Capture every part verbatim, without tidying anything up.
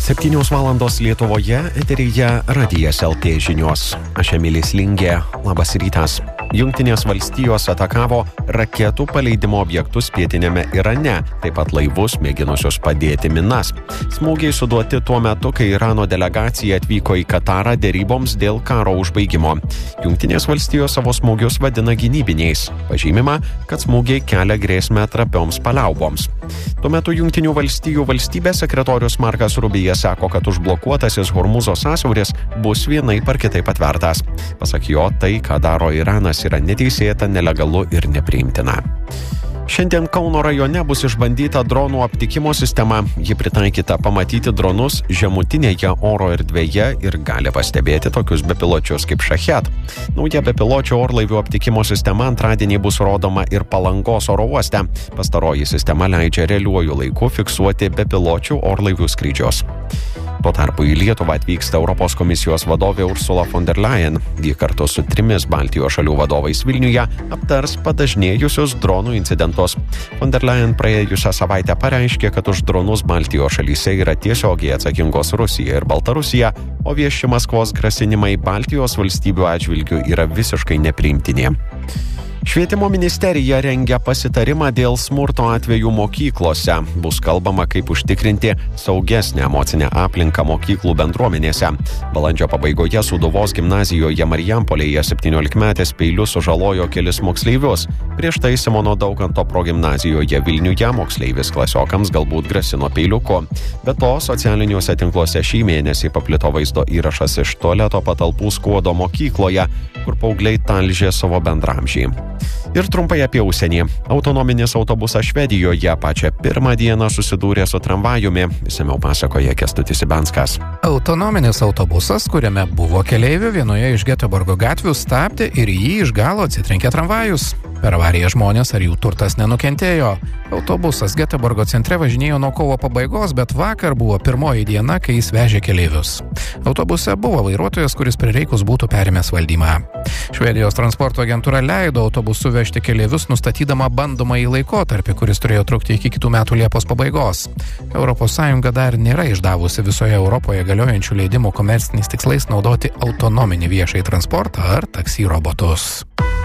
septynios valandos Lietuvoje, eteryje Radijas L T žinios. Aš Emilis Lingė, labas rytas. Jungtinės valstijos atakavo raketų paleidimo objektus pietiniame Irane, taip pat laivus mėginusius padėti minas. Smūgiai suduoti tuo metu, kai Irano delegacija atvyko į Katarą deryboms dėl karo užbaigimo. Jungtinės valstijos savo smūgius vadina gynybiniais. Pažymima, kad smūgiai kelia grėsmę trapioms paliauboms. Tuo metu Jungtinių valstijų valstybės sekretorius Markas Rubija sako, kad užblokuotasis Hormuzo sąsiauris bus vienaip ar kitaip atvertas. Pasak jo, tai, ką daro Iranas, yra neteisėta, nelegalu ir nepriimtina. Šiandien Kauno rajone bus išbandyta dronų aptikimo sistema. Ji pritaikyta pamatyti dronus žemutinėje oro erdvėje ir gali pastebėti tokius bepiločius kaip Shahed. Nauja bepiločių orlaivių aptikimo sistema antradienį bus rodoma ir Palangos oro uoste. Pastaroji sistema leidžia realiuoju laiku fiksuoti bepiločių orlaivių skrydžius. Tuo tarpu į Lietuvą atvyksta Europos komisijos vadovė Ursula von der Leyen. Ji kartu su trimis Baltijos šalių vadovais Vilniuje aptars padažnėjusius dronų incidentus. Von der Leyen praėjusią savaitę pareiškė, kad už dronus Baltijos šalyse yra tiesiogiai atsakingos Rusija ir Baltarusija, o vieši Maskvos grasinimai Baltijos valstybių atžvilgių yra visiškai nepriimtini. Švietimo ministerija rengia pasitarimą dėl smurto atvejų mokyklose. Bus kalbama, kaip užtikrinti saugesnę emocinę aplinką mokyklų bendruomenėse. Balandžio pabaigoje Sūduvos gimnazijoje Marijampolėje septyniolikmetės peiliu sužalojo kelis moksleivius. Prieš tai Simono Daukanto progimnazijoje Vilniuje moksleivis klasiokams galbūt grasino peiliuku. Be to, socialiniuose tinkluose šį mėnesį paplito vaizdo įrašas iš tualeto patalpų Skuodo mokykloje, kur paaugliai talžė savo bendramžį. Ir trumpai apie užsienį. Autonominis autobusas Švedijoje pačią pirmą dieną susidūrė su tramvajumi. Išsamiau pasakoja Kęstutis Ibenskas. Autonominis autobusas, kuriame buvo keleivių, vienoje iš Göteborgo gatvių stabdė ir jį iš galo atsitrenkė tramvajus. Per avariją žmonės ar jų turtas nenukentėjo. Autobusas Göteborgo centre važinėjo nuo kovo pabaigos, bet vakar buvo pirmoji diena, kai jis vežė keleivius. Autobuse buvo vairuotojas, kuris prireikus būtų perimęs valdymą. Švedijos transporto agentūra leido autobusu vežti keleivius, nustatydama bandomąjį laikotarpį, kuris turėjo trukti iki kitų metų Liepos pabaigos. Europos Sąjunga dar nėra išdavusi visoje Europoje galiojančių leidimų komerciniais tikslais naudoti autonominį viešąjį transportą ar taksi robotus.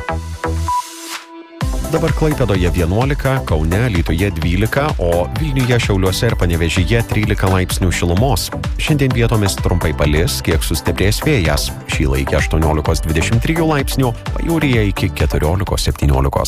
Dabar Klaipėdoje vienuolika, Kaune, Alytuje dvylika, o Vilniuje, Šiauliuose ir Panevėžyje trylika laipsnių šilumos. Šiandien vietomis trumpai palis, kiek sustiprės vėjas. Šį laikę aštuoniolika dvidešimt trys laipsnių, pajūryje iki keturiolika septyniolika.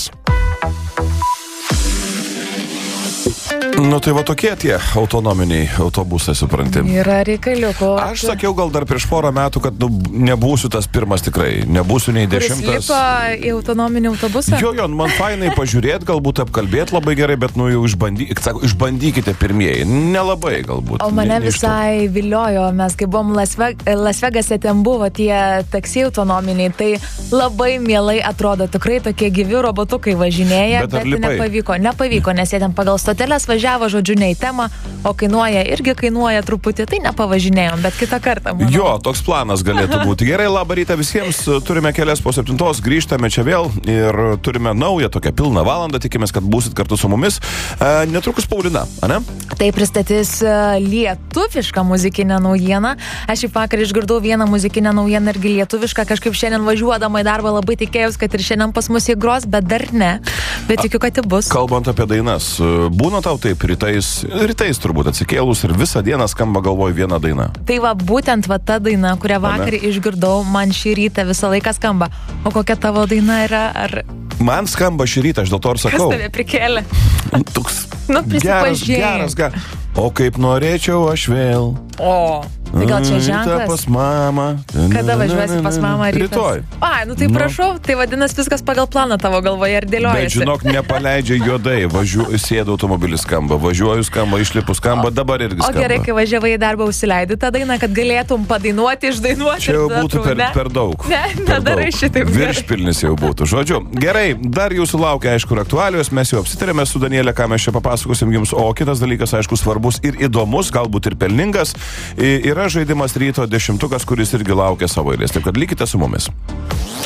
Nu tai va tokie tie autonominiai autobusai, supranti. Yra reikaliuko. Aš sakiau gal dar prieš porą metų, kad nu, nebūsiu tas pirmas tikrai, nebūsiu nei dešimtas. Kuris lipa į autonominį autobusą? Jo, jo, man fainai pažiūrėti, galbūt apkalbėti labai gerai, bet nu jau išbandy, sako, išbandykite pirmieji. Nelabai galbūt. O mane ne, visai viliojo, mes kai buvom Las, Veg- Las Vegase, ten buvo tie taksi autonominiai, tai labai mielai atrodo, tikrai tokie gyvi robotukai važinėja, bet, bet nepavyko, nepavyko, nes jie ten pagal stoteles važiavo. Žodžiu, ne į temą, o kainuoja irgi kainuoja truputį, tai nepavažinėjom, bet kitą kartą. Manau. Jo, toks planas galėtų būti. Gerai, labą rytą visiems, turime kelias po septintos, grįžtame čia vėl ir turime naują tokią pilną valandą, tikimės, kad būsit kartu su mumis. E, netrukus Paulina, ane? Tai pristatys lietuvišką muzikinę naujieną. Aš šį vakarą išgirdau vieną muzikinę naujieną irgi lietuvišką, kažkaip šiandien važiuodama į darbą labai tikėjausi, kad ir šiandien pas mus įgros, bet dar ne. Bet tikiu, kad tai bus. Kalbant apie dainas, būna tau taip rytais, rytais turbūt atsikėlus ir visą dieną skamba galvoj viena daina. Tai va, būtent va ta daina, kurią vakar išgirdau, man šį rytą visą laiką skamba. O kokia tavo daina yra? Ar... Man skamba šį rytą, aš dėl to ir sakau. Kas tave prikėlė? Toks nu, geras, geras, geras. O kaip norėčiau aš vėl. O, tai gal čia ženklas? Pas mamą. Kada važiuosi pas mamą rytas? Rytoj. Ai, nu tai prašau, tai vadinasi viskas pagal planą tavo galvoje ir dėliojasi. Bet žinok, nepaleidžia juodai, važiuoju, sėdu automobilis skamba, važiuoju skamba, išlipu skamba, dabar irgi skamba. O gerai, kai važiavai į darbą užsileidai tą dainą, kad galėtum padainuoti, išdainuoti. Čia jau būtų per, per daug. Ne, nedarai šitaip. Viršpilnis jau būtų. Žodžiu, gerai, dar jūsų laukia, aišku, aktualijos, mes jau apsitarėme su Danielė, ką mes čia papasakosim jums, o kitas dalykas, aišku, svarbus ir įdomus, galbūt ir pelningas, yra žaidimas ryto dešimtukas, kuris irgi laukia savo eilės. Taip kad likite su mumis.